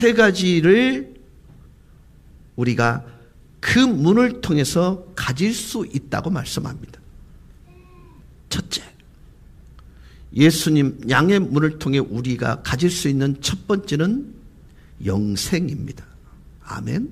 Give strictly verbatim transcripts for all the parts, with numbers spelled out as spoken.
세 가지를 우리가 그 문을 통해서 가질 수 있다고 말씀합니다. 첫째, 예수님 양의 문을 통해 우리가 가질 수 있는 첫 번째는 영생입니다. 아멘.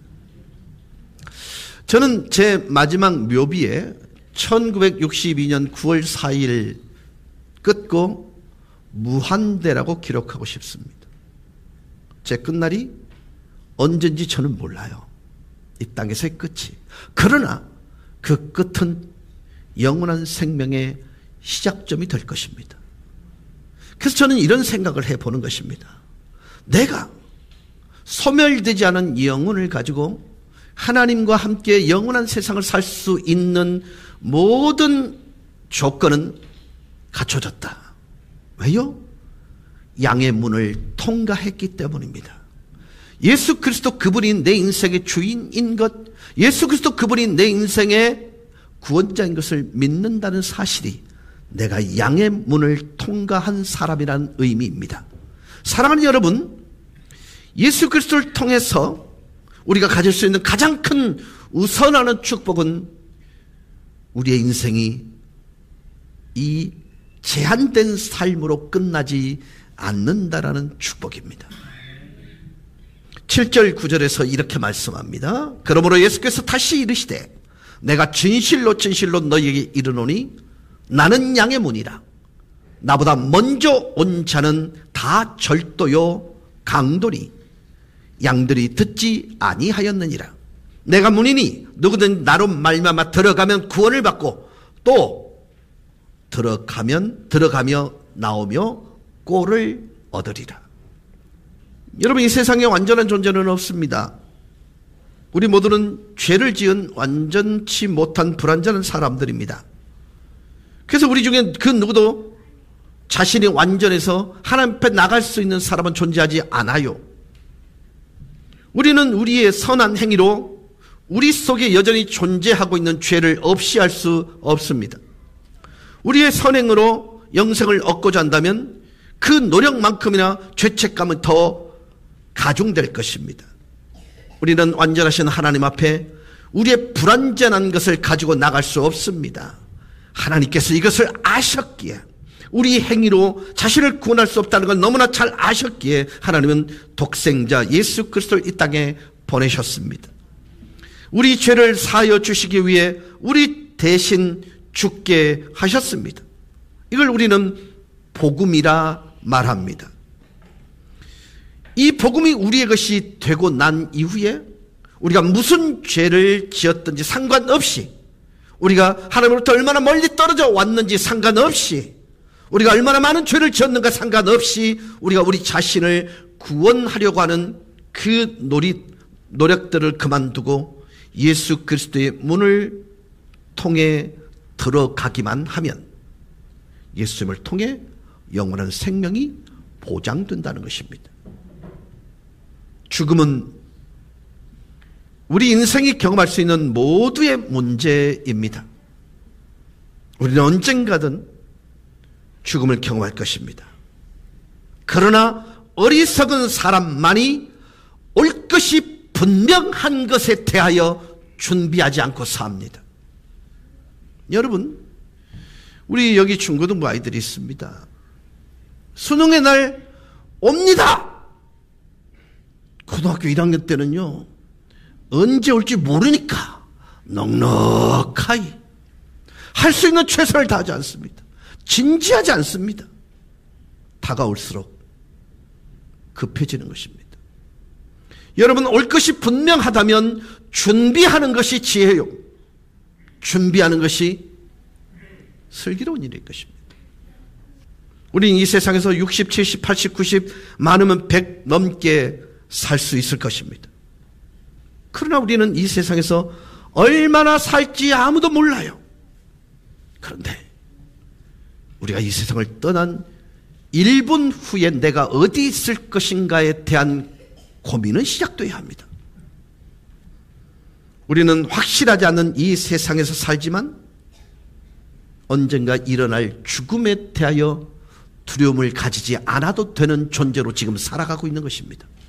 저는 제 마지막 묘비에 천구백육십이 년 구월 사일 끝고 무한대라고 기록하고 싶습니다. 제 끝날이 언젠지 저는 몰라요. 이 땅에서의 끝이. 그러나 그 끝은 영원한 생명의 시작점이 될 것입니다. 그래서 저는 이런 생각을 해보는 것입니다. 내가 소멸되지 않은 영혼을 가지고 하나님과 함께 영원한 세상을 살 수 있는 모든 조건은 갖춰졌다. 왜요? 양의 문을 통과했기 때문입니다. 예수 그리스도 그분이 내 인생의 주인인 것, 예수 그리스도 그분이 내 인생의 구원자인 것을 믿는다는 사실이 내가 양의 문을 통과한 사람이라는 의미입니다. 사랑하는 여러분, 예수 그리스도를 통해서 우리가 가질 수 있는 가장 큰 우선하는 축복은 우리의 인생이 이 제한된 삶으로 끝나지 않는다라는 축복입니다. 칠 절 구 절에서 이렇게 말씀합니다. 그러므로 예수께서 다시 이르시되 내가 진실로 진실로 너희에게 이르노니 나는 양의 문이라. 나보다 먼저 온 자는 다 절도요 강도니 양들이 듣지 아니하였느니라. 내가 문이니 누구든 나로 말미암아 들어가면 구원을 받고 또 들어가면 들어가며 나오며 꼴을 얻으리라. 여러분, 이 세상에 완전한 존재는 없습니다. 우리 모두는 죄를 지은 완전치 못한 불완전한 사람들입니다. 그래서 우리 중에 그 누구도 자신이 완전해서 하나님 앞에 나갈 수 있는 사람은 존재하지 않아요. 우리는 우리의 선한 행위로 우리 속에 여전히 존재하고 있는 죄를 없이 할 수 없습니다. 우리의 선행으로 영생을 얻고자 한다면 그 노력만큼이나 죄책감은 더 가중될 것입니다. 우리는 완전하신 하나님 앞에 우리의 불완전한 것을 가지고 나갈 수 없습니다. 하나님께서 이것을 아셨기에, 우리 행위로 자신을 구원할 수 없다는 걸 너무나 잘 아셨기에 하나님은 독생자 예수 그리스도를 이 땅에 보내셨습니다. 우리 죄를 사하여 주시기 위해 우리 대신 죽게 하셨습니다. 이걸 우리는 복음이라 말합니다. 이 복음이 우리의 것이 되고 난 이후에 우리가 무슨 죄를 지었든지 상관없이, 우리가 하나님으로부터 얼마나 멀리 떨어져 왔는지 상관없이, 우리가 얼마나 많은 죄를 지었는가 상관없이 우리가 우리 자신을 구원하려고 하는 그 노리, 노력들을 그만두고 예수 그리스도의 문을 통해 들어가기만 하면 예수님을 통해 영원한 생명이 보장된다는 것입니다. 죽음은 우리 인생이 경험할 수 있는 모두의 문제입니다. 우리는 언젠가든 죽음을 경험할 것입니다. 그러나 어리석은 사람만이 올 것이 분명한 것에 대하여 준비하지 않고 삽니다. 여러분, 우리 여기 중고등부 아이들이 있습니다. 수능의 날 옵니다. 고등학교 일 학년 때는요, 언제 올지 모르니까 넉넉하게 할 수 있는 최선을 다하지 않습니다. 진지하지 않습니다. 다가올수록 급해지는 것입니다. 여러분, 올 것이 분명하다면 준비하는 것이 지혜요, 준비하는 것이 슬기로운 일일 것입니다. 우리는 이 세상에서 육십, 칠십, 팔십, 구십, 많으면 백 넘게 살 수 있을 것입니다. 그러나 우리는 이 세상에서 얼마나 살지 아무도 몰라요. 그런데 우리가 이 세상을 떠난 일 분 후에 내가 어디 있을 것인가에 대한 고민은 시작돼야 합니다. 우리는 확실하지 않은 이 세상에서 살지만 언젠가 일어날 죽음에 대하여 두려움을 가지지 않아도 되는 존재로 지금 살아가고 있는 것입니다.